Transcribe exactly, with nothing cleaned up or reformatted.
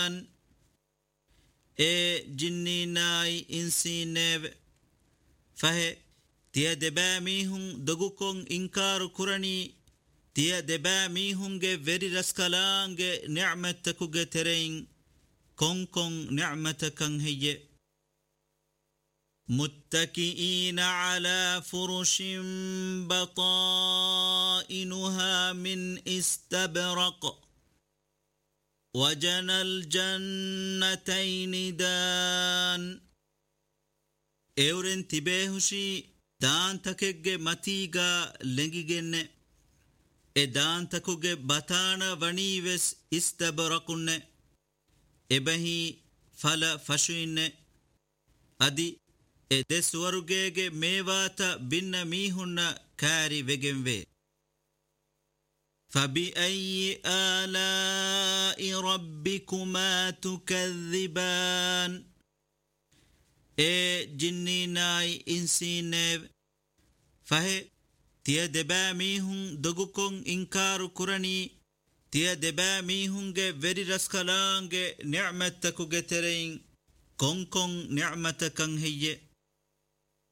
تكدبان اي جنيناي انسي نيف فهي تيا دبا ميهن دقوكم إنكار كراني تيا دبا ميهن جي فيري رسكالان جي نعمة تكوغ ترين كون كون نعمة كان هي متكئين على فرش بطائنها من استبرق وجنى الجنتين دان اورن تبهشي دان تكج متيغا لنجيجن ادان تكوج بطانا ونيوس استبرقن ابهي فلا فشين ادي ادس ورگege ميواتا بن ميهن كاري وگنوي فبأي آلاء ربكما تكذبان اي جنيناي انسينيف فهي تيا دبا ميهن دقوكم انكار كراني تيا دبا ميهن جي وري رسكالان جي نعمة تكوغ ترين كون كون نعمة كان هي